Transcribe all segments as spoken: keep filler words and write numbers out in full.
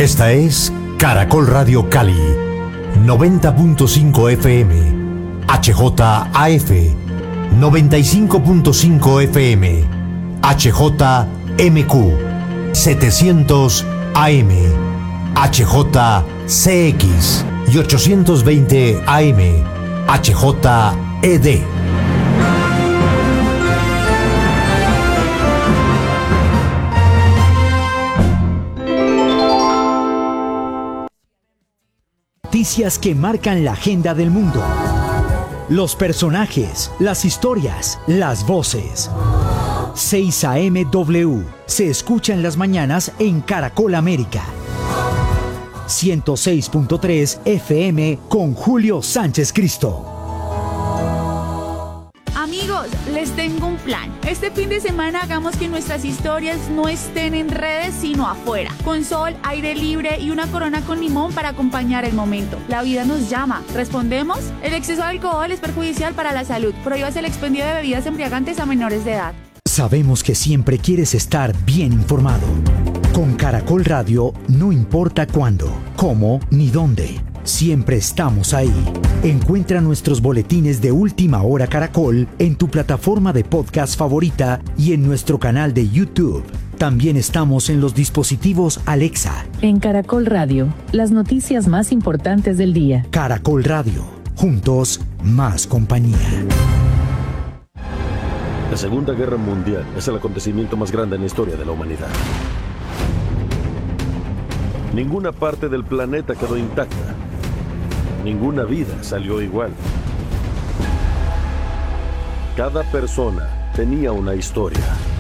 Esta es Caracol Radio Cali, noventa punto cinco F M, H J A F, noventa y cinco punto cinco F M, H J M Q, setecientos A M, H J C X y ochocientos veinte A M, H J E D. Noticias que marcan la agenda del mundo. Los personajes, las historias, las voces. seis A M W se escucha en las mañanas en Caracol América. ciento seis punto tres F M con Julio Sánchez Cristo. Amigos, les tengo un plan. Este fin de semana hagamos que nuestras historias no estén en redes, sino afuera. Con sol, aire libre y una corona con limón para acompañar el momento. La vida nos llama. ¿Respondemos? El exceso de alcohol es perjudicial para la salud. Prohíbase el expendio de bebidas embriagantes a menores de edad. Sabemos que siempre quieres estar bien informado. Con Caracol Radio, no importa cuándo, cómo ni dónde. Siempre estamos ahí. Encuentra nuestros boletines de Última Hora Caracol en tu plataforma de podcast favorita y en nuestro canal de YouTube. También estamos en los dispositivos Alexa. En Caracol Radio, las noticias más importantes del día. Caracol Radio, juntos, más compañía. La Segunda Guerra Mundial es el acontecimiento más grande en la historia de la humanidad. Ninguna parte del planeta quedó intacta. Ninguna vida salió igual. Cada persona tenía una historia.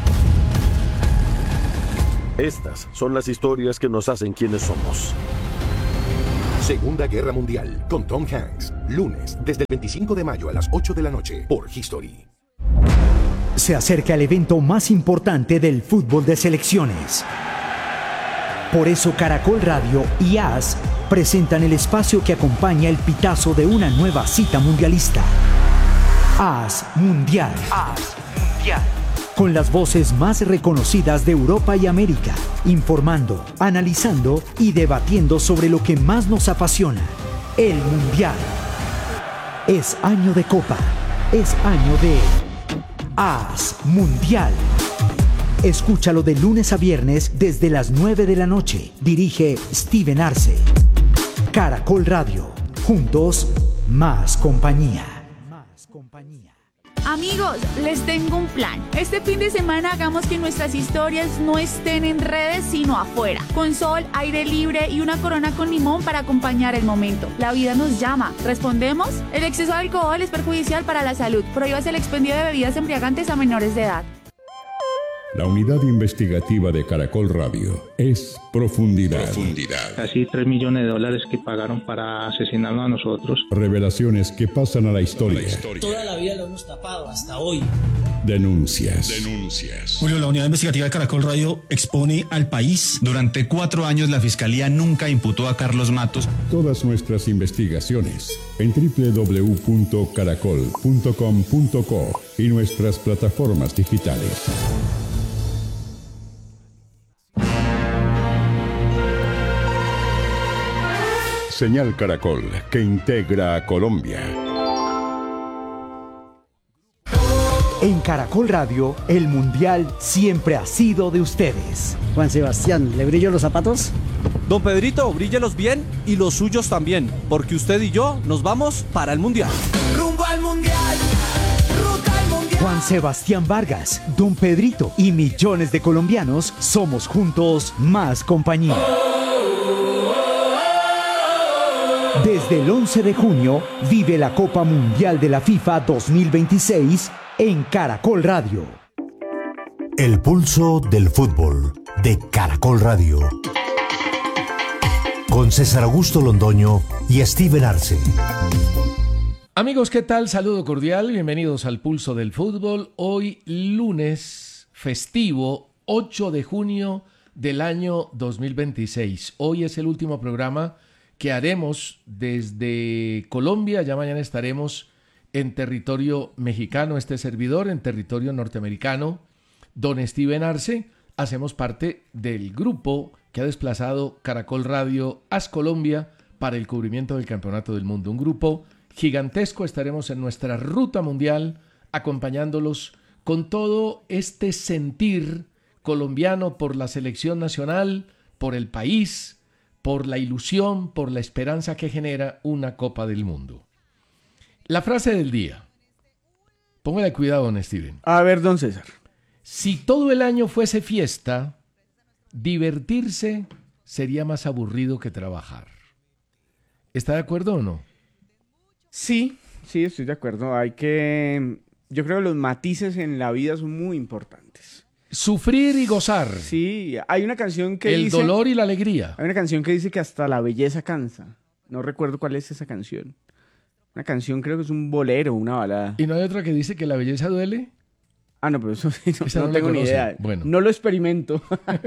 Estas son las historias que nos hacen quienes somos. Segunda Guerra Mundial, con Tom Hanks. Lunes, desde el veinticinco de mayo a las ocho de la noche, por History. Se acerca el evento más importante del fútbol de selecciones. Por eso Caracol Radio y A S presentan el espacio que acompaña el pitazo de una nueva cita mundialista. A S Mundial. A S Mundial. Con las voces más reconocidas de Europa y América, informando, analizando y debatiendo sobre lo que más nos apasiona, el Mundial. Es año de Copa, es año de A S Mundial. Escúchalo de lunes a viernes desde las nueve de la noche. Dirige Steven Arce. Caracol Radio. Juntos, más compañía. Más compañía. Amigos, les tengo un plan. Este fin de semana hagamos que nuestras historias no estén en redes, sino afuera. Con sol, aire libre y una corona con limón para acompañar el momento. La vida nos llama. ¿Respondemos? El exceso de alcohol es perjudicial para la salud. Prohíbase el expendio de bebidas embriagantes a menores de edad. La unidad investigativa de Caracol Radio es Profundidad. Profundidad. Casi tres millones de dólares que pagaron para asesinarnos a nosotros. Revelaciones que pasan a la historia. la historia. Toda la vida lo hemos tapado hasta hoy. Denuncias. Denuncias. Julio, la unidad investigativa de Caracol Radio expone al país. Durante cuatro años la Fiscalía nunca imputó a Carlos Matos. Todas nuestras investigaciones en doble u doble u doble u punto caracol punto com punto co y nuestras plataformas digitales. Señal Caracol, que integra a Colombia. En Caracol Radio, el Mundial siempre ha sido de ustedes. Juan Sebastián, ¿le brillo los zapatos? Don Pedrito, bríllelos bien y los suyos también, porque usted y yo nos vamos para el Mundial. Rumbo al Mundial, ruta al Mundial. Juan Sebastián Vargas, Don Pedrito y millones de colombianos somos juntos más compañía. Desde el once de junio, vive la Copa Mundial de la FIFA dos mil veintiséis en Caracol Radio. El pulso del fútbol de Caracol Radio. Con César Augusto Londoño y Steven Arce. Amigos, ¿qué tal? Saludo cordial, bienvenidos al Pulso del Fútbol. Hoy lunes festivo, ocho de junio del año dos mil veintiséis. Hoy es el último programa que haremos desde Colombia. Ya mañana estaremos en territorio mexicano, este servidor, en territorio norteamericano. Don Steven Arce, hacemos parte del grupo que ha desplazado Caracol Radio AS Colombia para el cubrimiento del Campeonato del Mundo. Un grupo gigantesco, estaremos en nuestra ruta mundial acompañándolos con todo este sentir colombiano por la selección nacional, por el país, por la ilusión, por la esperanza que genera una Copa del Mundo. La frase del día. Póngale cuidado, don Steven. A ver, don César. Si todo el año fuese fiesta, divertirse sería más aburrido que trabajar. ¿Está de acuerdo o no? Sí, sí, estoy de acuerdo. Hay que... Yo creo que los matices en la vida son muy importantes. Sufrir y gozar. Sí, hay una canción que El dice... El dolor y la alegría. Hay una canción que dice que hasta la belleza cansa. No recuerdo cuál es esa canción. Una canción, creo que es un bolero, una balada. ¿Y no hay otra que dice que la belleza duele? Ah, no, pero eso sí, no, no, no tengo ni idea. Bueno. No lo experimento.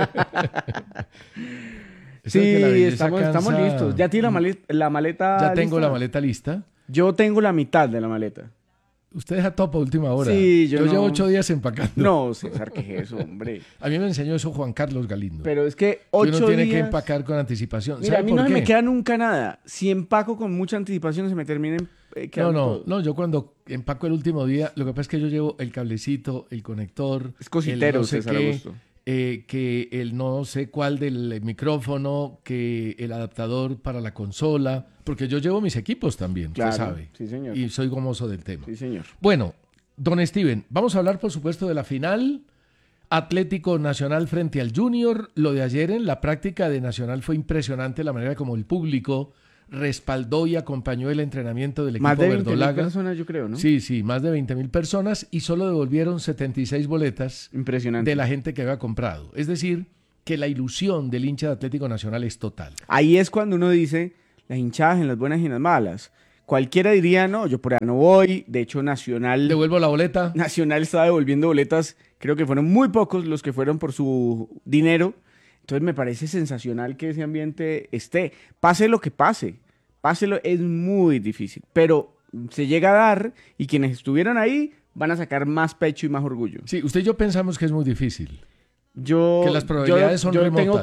Sí, estamos, cansa... estamos listos. ¿Ya tiene la maleta, la maleta Ya lista? tengo la maleta lista. Yo tengo la mitad de la maleta. Usted deja todo para última hora. Sí, yo, yo no... llevo ocho días empacando. No, César, ¿qué es eso, hombre? A mí me enseñó eso Juan Carlos Galindo. Pero es que ocho días... Uno tiene que empacar con anticipación. Mira, a mí no qué? se me queda nunca nada. Si empaco con mucha anticipación se me termina eh, quedando No, no, todo. no. Yo cuando empaco el último día, lo que pasa es que yo llevo el cablecito, el conector... Es cositero, el no sé César qué, Augusto. Eh, que el no sé cuál del micrófono, que el adaptador para la consola, porque yo llevo mis equipos también, claro, usted sabe. Sí, señor. Y soy gomoso del tema. Sí, señor. Bueno, don Steven, vamos a hablar por supuesto de la final. Atlético Nacional frente al Junior. Lo de ayer en la práctica de Nacional fue impresionante la manera como el público respaldó y acompañó el entrenamiento del equipo más de verdolaga. veinte mil personas, yo creo, ¿no? Sí, sí, más de veinte mil personas y solo devolvieron setenta y seis boletas Impresionante. de la gente que había comprado. Es decir, que la ilusión del hincha de Atlético Nacional es total. Ahí es cuando uno dice las hinchadas en las buenas y en las malas. Cualquiera diría, no, yo por allá no voy. De hecho, Nacional... ¿Devuelvo la boleta? Nacional estaba devolviendo boletas. Creo que fueron muy pocos los que fueron por su dinero. Entonces me parece sensacional que ese ambiente esté. Pase lo que pase. Páselo, es muy difícil. Pero se llega a dar y quienes estuvieron ahí van a sacar más pecho y más orgullo. Sí, usted y yo pensamos que es muy difícil. Yo, que las probabilidades yo, son yo remotas. Yo tengo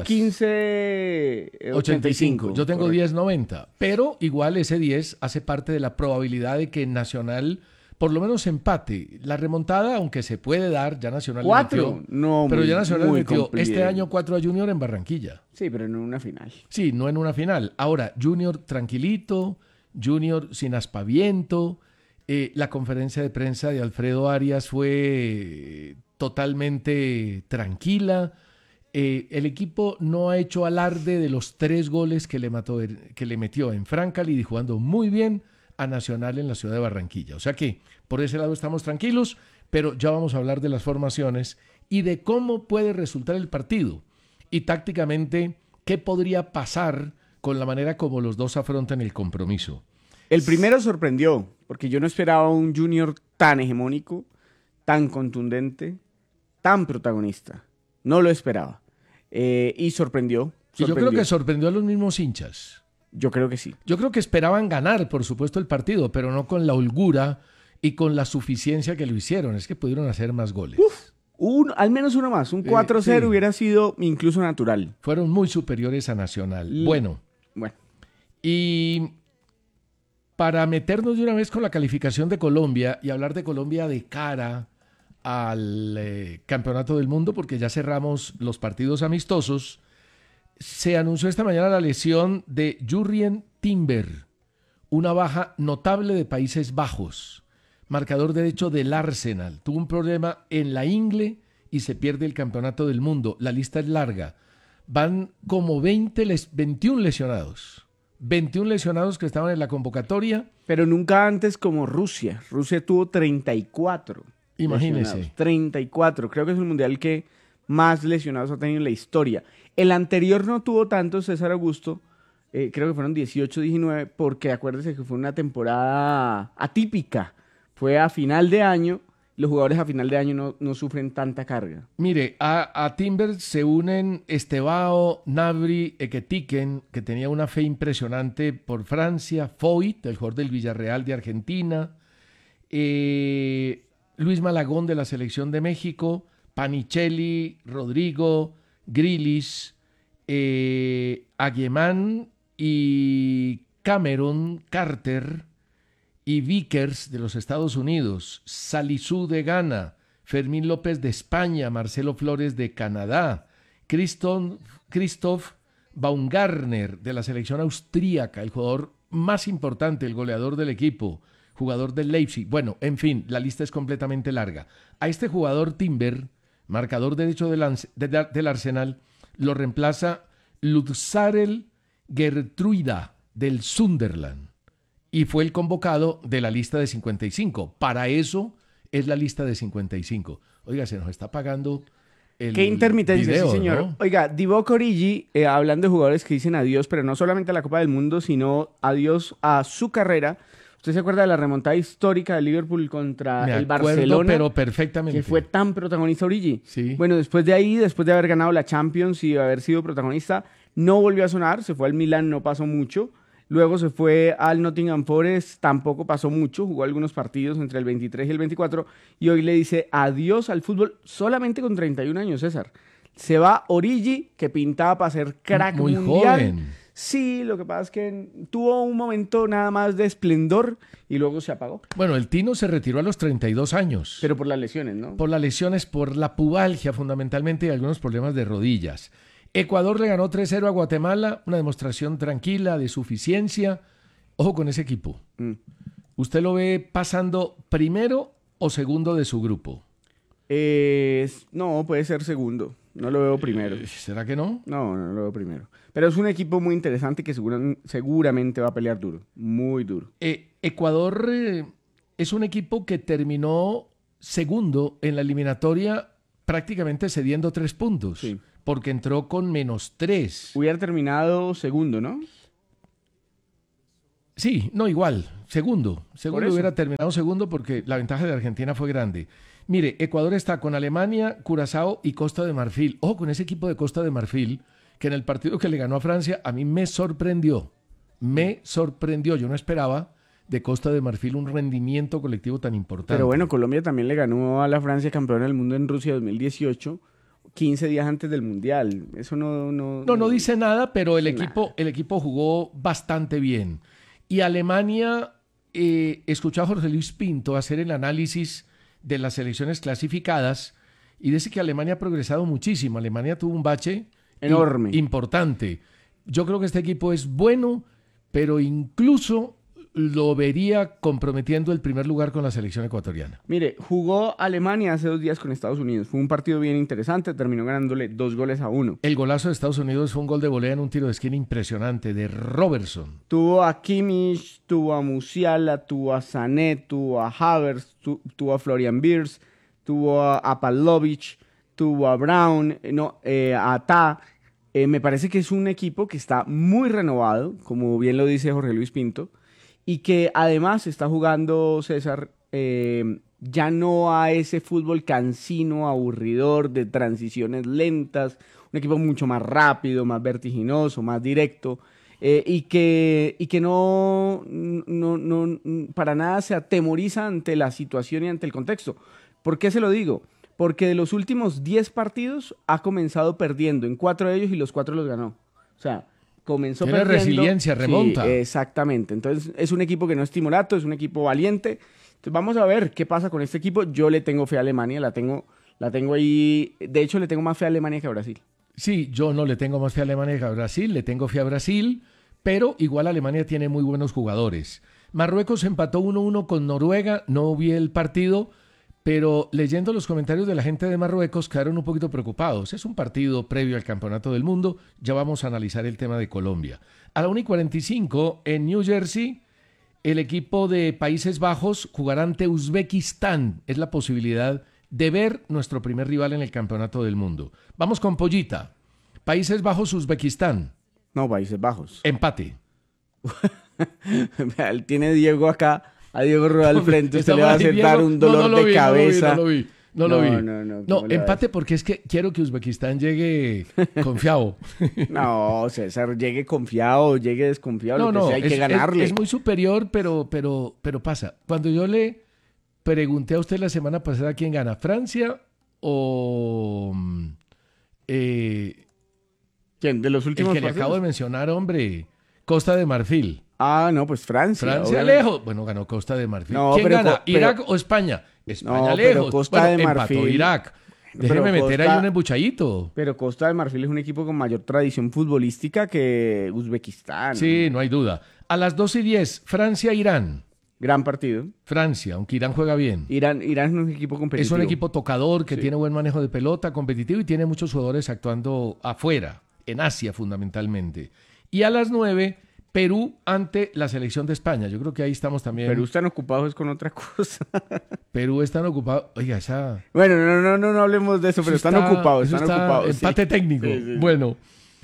quince ochenta y cinco. Yo tengo diez noventa. Pero igual ese diez hace parte de la probabilidad de que Nacional por lo menos empate. La remontada, aunque se puede dar, ya Nacional ¿Cuatro? metió. No, pero muy, ya Nacional metió complejo. Este año cuatro a Junior en Barranquilla. Sí, pero no en una final. Sí, no en una final. Ahora, Junior tranquilito, Junior sin aspaviento. Eh, la conferencia de prensa de Alfredo Arias fue totalmente tranquila. Eh, el equipo no ha hecho alarde de los tres goles que le, mató, que le metió en Francali, jugando muy bien a Nacional en la ciudad de Barranquilla. O sea que por ese lado estamos tranquilos, pero ya vamos a hablar de las formaciones y de cómo puede resultar el partido y tácticamente qué podría pasar con la manera como los dos afrontan el compromiso. El primero sorprendió, porque yo no esperaba un Junior tan hegemónico, tan contundente, tan protagonista. No lo esperaba. Eh, y sorprendió, sorprendió. Y yo creo que sorprendió a los mismos hinchas. Yo creo que sí. Yo creo que esperaban ganar, por supuesto, el partido, pero no con la holgura y con la suficiencia que lo hicieron. Es que pudieron hacer más goles. Uf, un, al menos uno más. Un cuatro cero eh, sí. hubiera sido incluso natural. Fueron muy superiores a Nacional. L bueno. Bueno. Y para meternos de una vez con la calificación de Colombia y hablar de Colombia de cara al eh, Campeonato del Mundo, porque ya cerramos los partidos amistosos, se anunció esta mañana la lesión de Jurrien Timber, una baja notable de Países Bajos, marcador derecho del Arsenal. Tuvo un problema en la ingle y se pierde el Campeonato del Mundo. La lista es larga. Van como veinte les veintiún lesionados. veintiún lesionados que estaban en la convocatoria. Pero nunca antes como Rusia. Rusia tuvo treinta y cuatro. Imagínese. treinta y cuatro. Creo que es el mundial que más lesionados ha tenido en la historia. El anterior no tuvo tantos, César Augusto. Eh, creo que fueron dieciocho, diecinueve, porque acuérdese que fue una temporada atípica. Fue a final de año. Los jugadores a final de año no, no sufren tanta carga. Mire, a, a Timber se unen Estevao, Nabri, Eketiken, que tenía una fe impresionante por Francia, Foyt, el jugador del Villarreal de Argentina, eh, Luis Malagón de la Selección de México, Panicelli, Rodrigo, Grealish, eh, Aguemán y Cameron Carter y Vickers de los Estados Unidos, Salisu de Ghana, Fermín López de España, Marcelo Flores de Canadá, Christoph, Christoph Baumgartner de la selección austríaca, el jugador más importante, el goleador del equipo, jugador del Leipzig. Bueno, en fin, la lista es completamente larga. A este jugador Timber, marcador derecho del, de, del Arsenal, lo reemplaza Lutzarel Gertruida del Sunderland y fue el convocado de la lista de cincuenta y cinco. Para eso es la lista de cincuenta y cinco. Oiga, se nos está pagando el Qué intermitencia, video, sí, señor. ¿no? Oiga, Divock Origi, eh, hablando de jugadores que dicen adiós, pero no solamente a la Copa del Mundo, sino adiós a su carrera. ¿Usted se acuerda de la remontada histórica de Liverpool contra Me el acuerdo, Barcelona? pero perfectamente. Que fue tan protagonista Origi. Sí. Bueno, después de ahí, después de haber ganado la Champions y haber sido protagonista, no volvió a sonar, se fue al Milan, no pasó mucho. Luego se fue al Nottingham Forest, tampoco pasó mucho, jugó algunos partidos entre el veintitrés y el veinticuatro, y hoy le dice adiós al fútbol solamente con treinta y un años, César. Se va Origi, que pintaba para ser crack Muy mundial. joven. Sí, lo que pasa es que tuvo un momento nada más de esplendor y luego se apagó. Bueno, el Tino se retiró a los treinta y dos años. Pero por las lesiones, ¿no? Por las lesiones, por la pubalgia fundamentalmente y algunos problemas de rodillas. Ecuador le ganó tres cero a Guatemala, una demostración tranquila de suficiencia. Ojo con ese equipo. Mm. ¿Usted lo ve pasando primero o segundo de su grupo? Eh, no, puede ser segundo. No lo veo primero. ¿Será que no? No, no lo veo primero. Pero es un equipo muy interesante que segura, seguramente va a pelear duro. Muy duro. Eh, Ecuador eh, es un equipo que terminó segundo en la eliminatoria prácticamente cediendo tres puntos. Sí. Porque entró con menos tres. Hubiera terminado segundo, ¿no? Sí, no, igual. Segundo. Segundo hubiera terminado segundo porque la ventaja de Argentina fue grande. Mire, Ecuador está con Alemania, Curazao y Costa de Marfil. Ojo con ese equipo de Costa de Marfil, que en el partido que le ganó a Francia, a mí me sorprendió. Me sorprendió. Yo no esperaba de Costa de Marfil un rendimiento colectivo tan importante. Pero bueno, Colombia también le ganó a la Francia campeona del mundo en Rusia dos mil dieciocho, quince días antes del Mundial. Eso no... No, no, no dice nada, pero el dice equipo, nada. el equipo jugó bastante bien. Y Alemania, eh, escuchó a Jorge Luis Pinto hacer el análisis de las selecciones clasificadas y dice que Alemania ha progresado muchísimo. Alemania tuvo un bache enorme, importante. Yo creo que este equipo es bueno, pero incluso lo vería comprometiendo el primer lugar con la selección ecuatoriana. Mire, jugó Alemania hace dos días con Estados Unidos. Fue un partido bien interesante, terminó ganándole dos goles a uno. El golazo de Estados Unidos fue un gol de volea en un tiro de esquina impresionante de Robertson. Tuvo a Kimmich, tuvo a Musiala, tuvo a Sané, tuvo a Havertz, tu, tuvo a Florian Wirtz, tuvo a, a Pavlovic, tuvo a Brown, no, eh, a Ta. Eh, me parece que es un equipo que está muy renovado, como bien lo dice Jorge Luis Pinto, y que además está jugando, César, eh, ya no a ese fútbol cansino, aburridor, de transiciones lentas, un equipo mucho más rápido, más vertiginoso, más directo, eh, y que, y que no, no, no, para nada se atemoriza ante la situación y ante el contexto. ¿Por qué se lo digo? Porque de los últimos diez partidos ha comenzado perdiendo en cuatro de ellos y los cuatro los ganó. O sea, comenzó Tiene perdiendo. resiliencia, remonta. Sí, exactamente. Entonces, es un equipo que no es timorato, es un equipo valiente. Entonces, vamos a ver qué pasa con este equipo. Yo le tengo fe a Alemania, la tengo, la tengo ahí. De hecho, le tengo más fe a Alemania que a Brasil. Sí, yo no le tengo más fe a Alemania que a Brasil, le tengo fe a Brasil, pero igual Alemania tiene muy buenos jugadores. Marruecos empató uno uno con Noruega, no vi el partido, pero leyendo los comentarios de la gente de Marruecos quedaron un poquito preocupados. Es un partido previo al Campeonato del Mundo, ya vamos a analizar el tema de Colombia. A la una y cuarenta y cinco, en New Jersey, el equipo de Países Bajos jugará ante Uzbekistán. Es la posibilidad de ver nuestro primer rival en el Campeonato del Mundo. Vamos con Pollita. Países Bajos, Uzbekistán. No, Países Bajos. Empate. Tiene Diego acá. A Diego Rueda al frente, usted le va a hacer dar un dolor no, no de vi, cabeza. No lo vi, no lo vi. No, no, no, no, no empate porque es que quiero que Uzbekistán llegue confiado. No, César, llegue confiado, llegue desconfiado, No, lo que no, sea, hay es, que ganarle. Es, es muy superior, pero, pero, pero pasa. Cuando yo le pregunté a usted la semana pasada quién gana, Francia o, eh, ¿Quién? ¿De los últimos El que partidos? le acabo de mencionar, hombre. Costa de Marfil. Ah, no, pues Francia. Francia obviamente. lejos. Bueno, ganó Costa de Marfil. No, ¿Quién pero, gana? pero, ¿Irak o España? España no, pero lejos. Costa bueno, de empató Marfil. Irak. Déjeme Pero meter Costa- ahí un embuchadito. Pero Costa de Marfil es un equipo con mayor tradición futbolística que Uzbekistán. Sí, no hay duda. A las dos y diez, Francia-Irán. Gran partido. Francia, aunque Irán juega bien. Irán, Irán es un equipo competitivo. Es un equipo tocador que Sí. tiene buen manejo de pelota, competitivo y tiene muchos jugadores actuando afuera, en Asia fundamentalmente. Y a las nueve, Perú ante la selección de España. Yo creo que ahí estamos también. Perú están ocupados con otra cosa. Perú están ocupados. Oiga, esa. Bueno, no, no, no, no hablemos de eso, pero Eso están está- ocupados, eso están está ocupados. Empate sí. técnico. Sí, sí, sí. Bueno,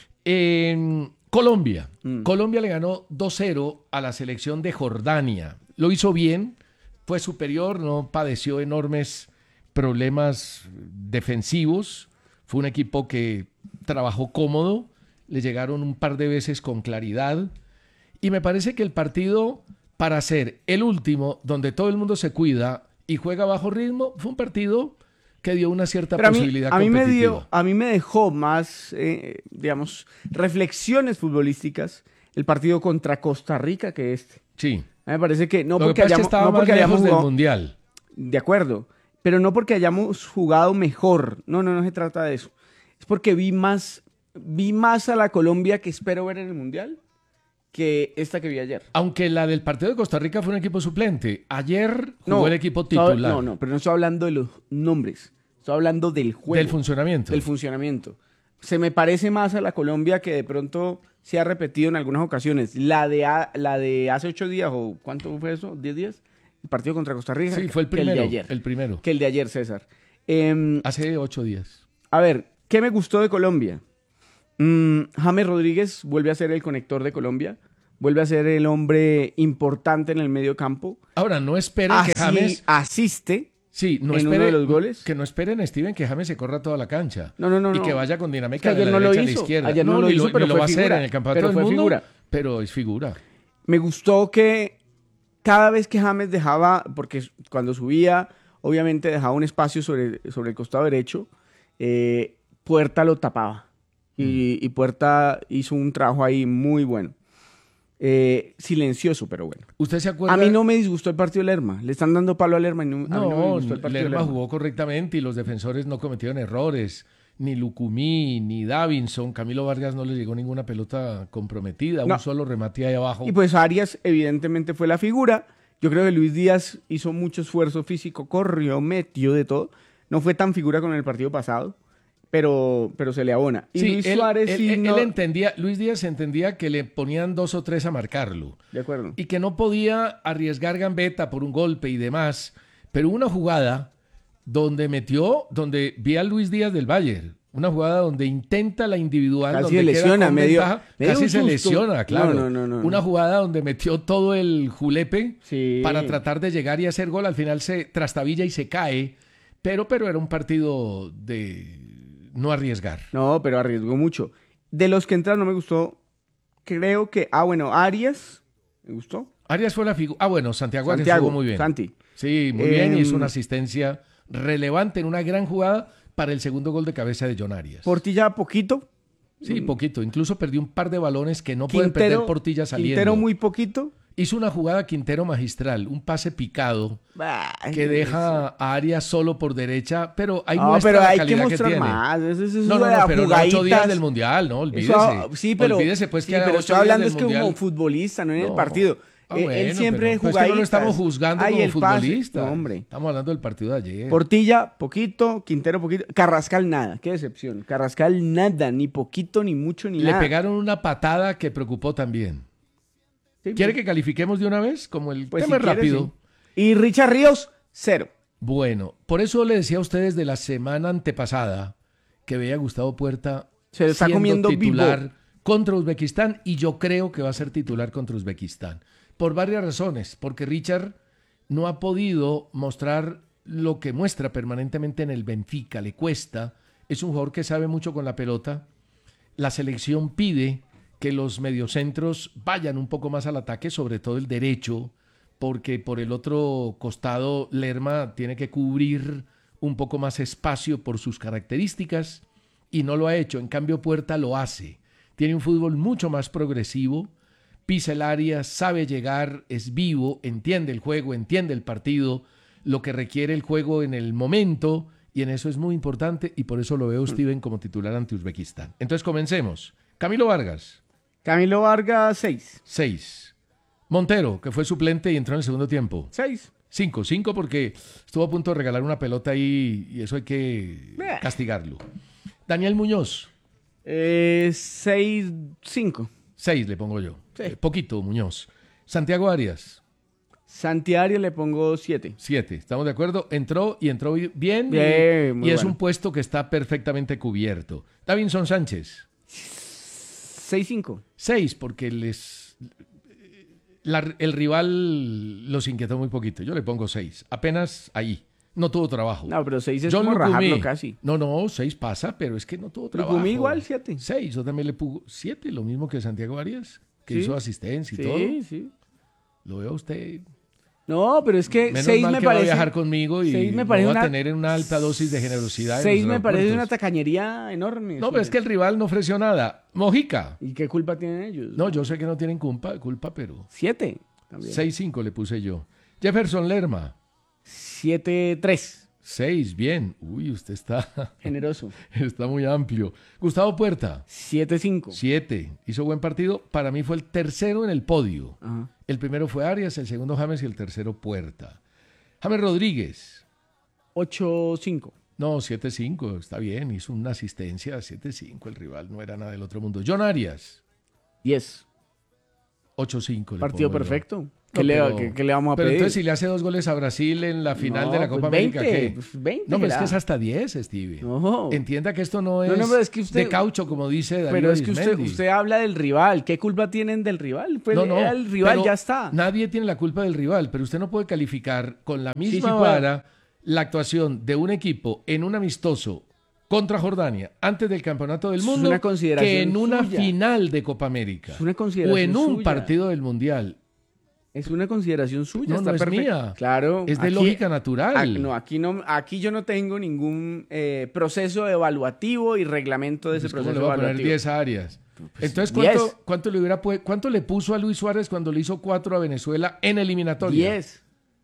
en Colombia. Mm. Colombia le ganó dos cero a la selección de Jordania. Lo hizo bien, fue superior, no padeció enormes problemas defensivos. Fue un equipo que trabajó cómodo, le llegaron un par de veces con claridad. Y me parece que el partido, para ser el último, donde todo el mundo se cuida y juega bajo ritmo, fue un partido que dio una cierta Pero a mí, posibilidad a mí me competitiva. dio, a mí me dejó más, eh, digamos, reflexiones futbolísticas el partido contra Costa Rica que este. Sí. A mí me parece que no Lo que porque pasa es que hayamos, estaba no más porque lejos hayamos del jugado, Mundial. de acuerdo, pero no porque hayamos jugado mejor. No, no, no se trata de eso. Es porque vi más, vi más a la Colombia que espero ver en el Mundial que esta que vi ayer. Aunque la del partido de Costa Rica fue un equipo suplente. Ayer jugó No, el equipo estoy- titular. No, no, pero no estoy hablando de los nombres. Estoy hablando del juego. Del funcionamiento. Del funcionamiento. Se me parece más a la Colombia que de pronto se ha repetido en algunas ocasiones. La de, a- la de hace ocho días, o ¿cuánto fue eso? ¿Diez días? El partido contra Costa Rica. Sí, fue el que primero. de ayer. El primero. Que el de ayer, César. Em, Hace ocho días. a ver, ¿qué me gustó de Colombia? Mm, James Rodríguez vuelve a ser el conector de Colombia. Vuelve a ser el hombre importante en el medio campo. Ahora, no esperen Así que James... asiste Sí, no en espere, uno de los goles. Que no esperen, Steven, que James se corra toda la cancha. No, no, no. Y no. que vaya con dinámica Es que de ayer la no lo derecha a la hizo. izquierda. Ayer no lo ni hizo, pero ni lo fue va a hacer figura. en el campeonato Pero del fue mundo, figura. pero es figura. Me gustó que cada vez que James dejaba, porque cuando subía, obviamente dejaba un espacio sobre, sobre el costado derecho, eh, Puerta lo tapaba. Y, y Puerta hizo un trabajo ahí muy bueno. Eh, silencioso, pero bueno. ¿Usted se acuerda? A mí no me disgustó el partido de Lerma. Le están dando palo a Lerma y no, a mí no me No, disgustó el partido de Lerma Lerma. jugó correctamente y los defensores no cometieron errores. Ni Lucumí, ni Davinson. Camilo Vargas no le llegó ninguna pelota comprometida. No. Un solo remate ahí abajo. Y pues Arias evidentemente fue la figura. Yo creo que Luis Díaz hizo mucho esfuerzo físico, corrió, metió de todo. No fue tan figura con el partido pasado, pero, pero se le abona. Y Sí, Luis él, Suárez él- sí él- no- él entendía, Luis Díaz entendía que le ponían dos o tres a marcarlo. De acuerdo. Y que no podía arriesgar gambeta por un golpe y demás. Pero una jugada donde metió, donde vi a Luis Díaz del Bayern. Una jugada donde intenta la individual, Casi donde se queda lesiona, con medio- ventaja, medio casi un se susto. lesiona, claro. No, no, no, no. Una jugada donde metió todo el julepe Sí. para tratar de llegar y hacer gol. Al final se trastabilla y se cae. Pero, pero era un partido de no arriesgar. No, pero arriesgó mucho. De los que entraron no me gustó. Creo que... Ah, bueno, Arias. ¿Me gustó? Arias fue la figura. Ah, bueno, Santiago Arias Santiago, jugó muy bien. Santi. Sí, muy bien. Y hizo Em, una asistencia relevante en una gran jugada para el segundo gol de cabeza de John Arias. Portilla poquito. Sí, poquito. Incluso perdió un par de balones que no pueden Quintero, perder Portilla saliendo. Quintero muy poquito. Hizo una jugada Quintero magistral, un pase picado Bah, que deja a Arias solo por derecha, pero hay No, muestra pero la hay que calidad que, mostrar tiene. más. Eso, eso es No, no, de no, pero no ocho días jugaditas. del Mundial, no, olvídese. Eso, sí, pero, olvídese pues sí, que era pero ocho estoy días hablando del es que Mundial. como futbolista, no en el No. partido. Ah, Eh, bueno, él siempre pero, pues, jugaditas. que no lo estamos juzgando Ay, como el pase. futbolista. No, hombre. Estamos hablando del partido de ayer. Portilla, poquito. Quintero, poquito. Carrascal, nada. Qué decepción. Carrascal, nada. Ni poquito, ni mucho, ni Le nada. pegaron una patada que preocupó también. Sí, ¿Quiere pues, que califiquemos de una vez? Como el pues, tema si es quiere, rápido. sí. Y Richard Ríos, cero. Bueno, por eso le decía a ustedes de la semana antepasada que veía a Gustavo Puerta Se está siendo comiendo titular vivo. contra Uzbekistán y yo creo que va a ser titular contra Uzbekistán. Por varias razones. Porque Richard no ha podido mostrar lo que muestra permanentemente en el Benfica. Le cuesta. Es un jugador que sabe mucho con la pelota. La selección pide que los mediocentros vayan un poco más al ataque, sobre todo el derecho, porque por el otro costado Lerma tiene que cubrir un poco más espacio por sus características y no lo ha hecho. En cambio Puerta lo hace. tiene un fútbol mucho más progresivo, pisa el área, sabe llegar, es vivo, entiende el juego, entiende el partido, lo que requiere el juego en el momento, y en eso es muy importante, y por eso lo veo Steven como titular ante Uzbekistán. Entonces comencemos. Camilo Vargas. Camilo Vargas, seis. seis. Montero, que fue suplente y entró en el segundo tiempo. seis. cinco. cinco porque estuvo a punto de regalar una pelota ahí y eso hay que castigarlo. Daniel Muñoz. Eh, seis, cinco. seis le pongo yo. Sí. Eh, poquito, Muñoz. Santiago Arias. Santiago le pongo siete. siete. ¿Estamos de acuerdo? Entró y entró bien. Bien, y muy es bueno. un puesto que está perfectamente cubierto. Davinson Sánchez. seis, cinco. seis, porque les... La, el rival los inquietó muy poquito. Yo le pongo seis. Apenas ahí. No tuvo trabajo. No, pero seis es John como Lucumí. rajarlo casi. No, no, seis pasa, pero es que no tuvo trabajo. Lucumí igual, siete. seis, yo también le pongo siete, lo mismo que Santiago Arias, que Sí. hizo asistencia y Sí, todo. sí. Lo veo a usted. No, pero es que Menos seis mal me que parece... va a viajar conmigo y seis me no parece va una... a tener una alta dosis de generosidad. en seis los me parece aeropuertos. una tacañería enorme. No, pero es que el rival no ofreció nada. Mojica. ¿Y qué culpa tienen ellos? No, yo sé que no tienen culpa, culpa pero... siete. También. seis cinco le puse yo. Jefferson Lerma. siete tres. seis, bien. Uy, usted está... Generoso. Está muy amplio. Gustavo Puerta. siete cinco. siete. Hizo buen partido. Para mí fue el tercero en el podio. Ajá. El primero fue Arias, el segundo James y el tercero Puerta. James Rodríguez. ocho cinco. No, siete cinco. Está bien. Hizo una asistencia. siete cinco. El rival no era nada del otro mundo. John Arias. diez. ocho cinco. Partido perfecto. ¿Qué, No, le, pero- ¿qué, qué le vamos a Pero pedir? entonces si le hace dos goles a Brasil en la final No, de la pues Copa veinte, América, ¿qué? pues veinte No, pero es será. que es hasta diez, Stevie. No. Entienda que esto no es, No, no, pero es que usted- de caucho, como dice Darío Pero es que usted, Arizmendi. usted habla del rival. ¿Qué culpa tienen del rival? Pues No, no, era el rival, pero ya está. Nadie tiene la culpa del rival, pero usted no puede calificar con la misma sí puede. vara la actuación de un equipo en un amistoso contra Jordania antes del Campeonato del Es Mundo una consideración que en una suya. final de Copa América Es una o consideración en un suya. partido del Mundial. Es una consideración suya. No, está no es perfecto. mía. Claro. Es de lógica natural. Ah, no, aquí no, aquí yo no tengo ningún eh, proceso evaluativo y reglamento de ese Pues, ¿cómo proceso le voy a poner evaluativo. diez áreas? Pues, Entonces, ¿cuánto, diez. cuánto le hubiera pu- cuánto le puso a Luis Suárez cuando le hizo cuatro a Venezuela en eliminatoria? diez.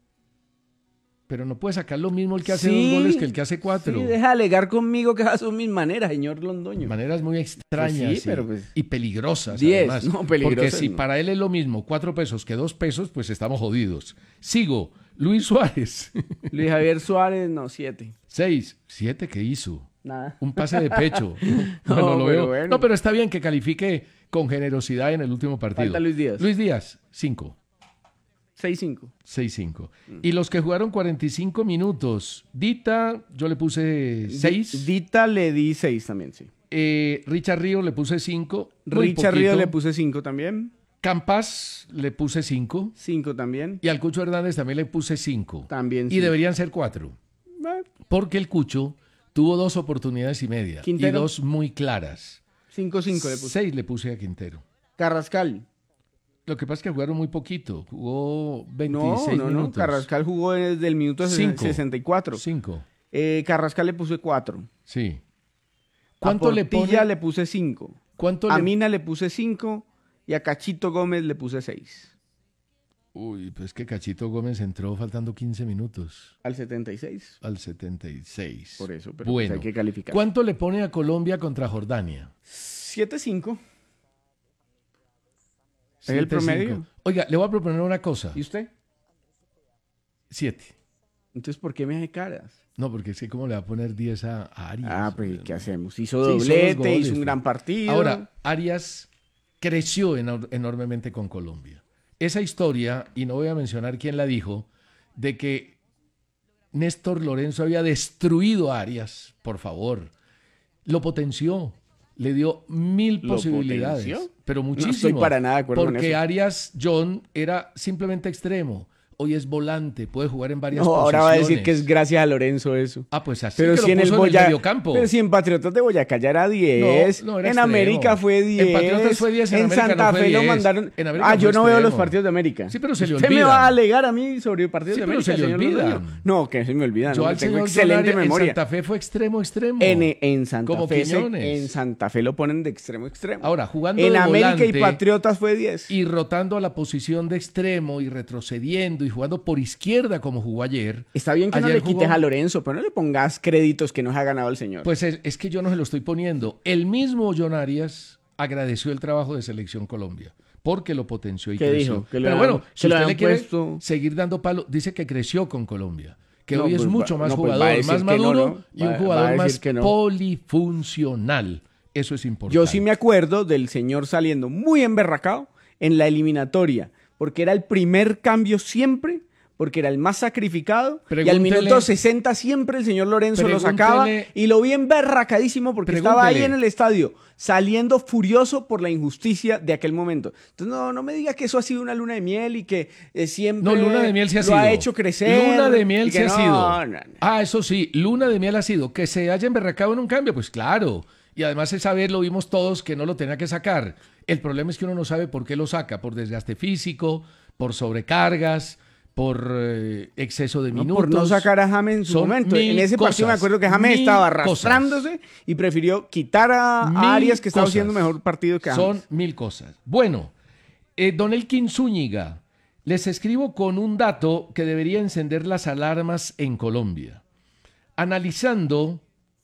Pero no puede sacar lo mismo el que hace Sí, dos goles que el que hace cuatro. Sí, deja de alegar conmigo que esas son mis maneras, señor Londoño. Maneras muy extrañas Pues sí, y, pero pues- y peligrosas, diez, además. no, peligrosas Porque si no. para él es lo mismo cuatro pesos que dos pesos, pues estamos jodidos. Sigo. Luis Suárez. Luis Javier Suárez, no, siete. Seis. Siete, ¿qué hizo? Nada. Un pase de pecho. No, Bueno, lo pero veo. bueno. No, pero está bien que califique con generosidad en el último partido. Falta Luis Díaz. Luis Díaz, cinco. seis cinco. seis cinco. Y los que jugaron cuarenta y cinco minutos. Dita, yo le puse seis. Dita le di seis también, sí. Eh, Richard Río le puse cinco. Richard Río le puse cinco también. Campas le puse cinco. cinco también. Y al Cucho Hernández también le puse cinco. También Y sí. deberían ser cuatro. Bueno, Porque el Cucho tuvo dos oportunidades y media. Quintero. Y dos muy claras. cinco cinco le puse. Seis le puse a Quintero. Carrascal. Lo que pasa es que jugaron muy poquito. Jugó No, veintiséis no, no. minutos. Carrascal jugó desde el minuto Cinco. sesenta y cuatro. Cinco. Eh, Carrascal le puse cuatro. Sí. ¿Cuánto ¿Cuánto a le Portilla pone? le puse cinco. ¿Cuánto A le... Mina le puse cinco y a Cachito Gómez le puse seis. Uy, pues que Cachito Gómez entró faltando quince minutos. Al setenta y seis. Al setenta y seis. Por eso, pero bueno, pues hay que calificar. ¿cuánto le pone a Colombia contra Jordania? siete cinco. ¿Es el Siete, promedio? cinco. Oiga, le voy a proponer una cosa. ¿Y usted? Siete. Entonces, ¿por qué me hace caras? No, porque es que cómo le va a poner diez a a Arias. Ah, pues, ¿qué hacemos? Hizo Sí, hizo dos doblete, goles, hizo un pues. gran partido. Ahora, Arias creció enor- enormemente con Colombia. Esa historia, y no voy a mencionar quién la dijo, de que Néstor Lorenzo había destruido a Arias, por favor, lo potenció, le dio mil ¿Lo posibilidades, potenció? pero No muchísimo. estoy para nada de acuerdo con porque eso. Arias John era simplemente extremo. hoy es volante, puede jugar en varias no, posiciones. Ahora va a decir que es gracias a Lorenzo eso. Ah, pues así pero que si lo en puso el Boya... en el mediocampo. Pero si en Patriotas de Boyacá ya era diez, no, no era en extremo. América fue diez, en Patriotas fue diez, en, en América Santa no fue Fe diez. lo mandaron. En América ah, yo no extremo. veo los partidos de América. Sí, pero se le Usted olvida. me va a alegar a mí sobre partidos sí, de pero América, se le señor olvida. Lorenzo. No, que se me olvida. Yo no, al tengo señor excelente Solari memoria. En Santa Fe fue extremo, extremo. En, en Santa como Fe se, Quiñones. en Santa Fe lo ponen de extremo, extremo. Ahora, jugando en de América volante, y Patriotas fue diez. Y rotando a la posición de extremo y retrocediendo y jugando por izquierda como jugó ayer. Está bien que ayer no le jugó... quites a Lorenzo, pero no le pongas créditos que nos ha ganado el señor. Pues es, es que yo no se lo estoy poniendo. El mismo John Arias agradeció el trabajo de Selección Colombia porque lo potenció y ¿Qué creció. dijo? Que Pero lo bueno, han, si usted le le quiere puesto... seguir dando palo, dice que creció con Colombia, que no, hoy pues es mucho va, más no, pues jugador, más maduro no, ¿no? y un va, jugador va más no. polifuncional. Eso es importante. Yo sí me acuerdo del señor saliendo muy emberracado en la eliminatoria, porque era el primer cambio siempre, porque era el más sacrificado, pregúntele, y al minuto sesenta siempre el señor Lorenzo lo sacaba, y lo vi emberracadísimo porque estaba ahí en el estadio, saliendo furioso por la injusticia de aquel momento. Entonces no, no me diga que eso ha sido una luna de miel y que eh, siempre no, luna de miel se ha lo sido. ha hecho crecer. Luna de miel se no, ha sido. No, no. Ah, eso sí, luna de miel ha sido. Que se haya emberracado en un cambio, pues claro. Y además esa vez lo vimos todos que no lo tenía que sacar. El problema es que uno no sabe por qué lo saca, por desgaste físico, por sobrecargas, por eh, exceso de minutos. No, por no sacar a James en su Son momento. En ese cosas, partido me acuerdo que James estaba arrastrándose cosas. y prefirió quitar a, a Arias, que estaba cosas. haciendo mejor partido que James. Son mil cosas. Bueno, eh, don Elkin Zúñiga, les escribo con un dato que debería encender las alarmas en Colombia. Analizando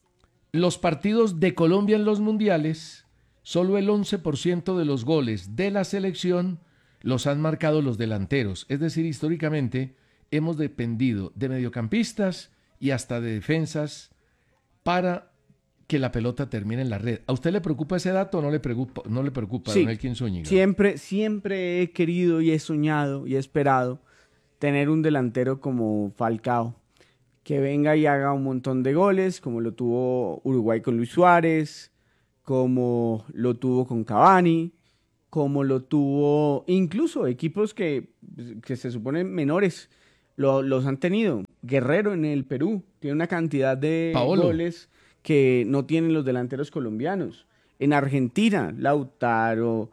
los partidos de Colombia en los mundiales, solo el once por ciento de los goles de la selección los han marcado los delanteros. Es decir, históricamente hemos dependido de mediocampistas y hasta de defensas para que la pelota termine en la red. ¿A usted le preocupa ese dato o no le preocupa, no le preocupa, sí, don Elkin Zúñiga? Siempre, siempre he querido y he soñado y he esperado tener un delantero como Falcao, que venga y haga un montón de goles, como lo tuvo Uruguay con Luis Suárez, como lo tuvo con Cavani, como lo tuvo incluso equipos que, que se suponen menores, lo, los han tenido. Guerrero en el Perú tiene una cantidad de Paolo. goles que no tienen los delanteros colombianos. En Argentina, Lautaro,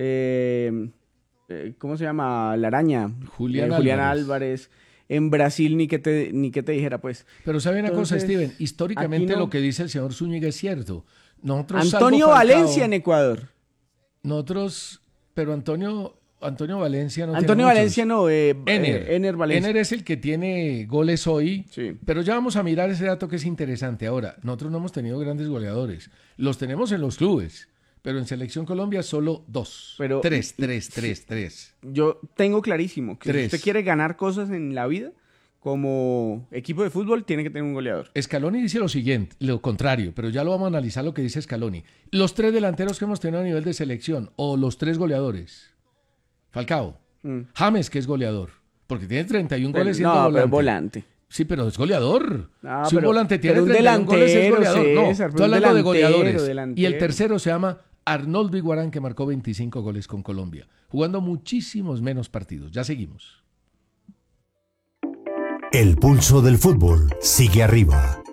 eh, eh, ¿cómo se llama? La Araña, Julián, eh, Julián Álvarez. Álvarez. En Brasil ni que te, ni que te dijera, pues. Pero sabe una Entonces, cosa, Steven, históricamente no. lo que dice el señor Zúñiga es cierto. Nosotros, Antonio salvo Falcao, Valencia en Ecuador. Nosotros, pero Antonio, Antonio Valencia no Antonio tiene Valencia muchos. no, eh, Ener. eh, Ener Valencia. Ener es el que tiene goles hoy, sí. Pero ya vamos a mirar ese dato que es interesante. Ahora, nosotros no hemos tenido grandes goleadores. Los tenemos en los clubes, pero en Selección Colombia solo dos. Pero, tres, tres, tres, tres. Yo tengo clarísimo que tres. si usted quiere ganar cosas en la vida, como equipo de fútbol, tiene que tener un goleador. Scaloni dice lo siguiente, lo contrario, pero ya lo vamos a analizar lo que dice Scaloni. Los tres delanteros que hemos tenido a nivel de selección, o los tres goleadores. Falcao, mm. James, que es goleador, porque tiene treinta y un pero, goles siendo no, volante. pero volante. Sí, pero es goleador. No, si pero, un volante tiene un treinta y un goles, es goleador. No, César, estoy hablando de goleadores. Delantero. Y el tercero se llama Arnoldo Iguarán, que marcó veinticinco goles con Colombia, jugando muchísimos menos partidos. Ya seguimos. El pulso del fútbol sigue arriba.